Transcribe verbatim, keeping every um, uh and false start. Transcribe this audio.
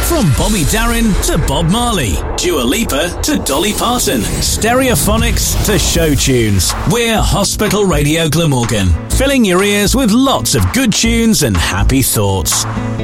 From Bobby Darin to Bob Marley, Dua Lipa to Dolly Parton, Stereophonics to show tunes. We're Hospital Radio Glamorgan, filling your ears with lots of good tunes and happy thoughts.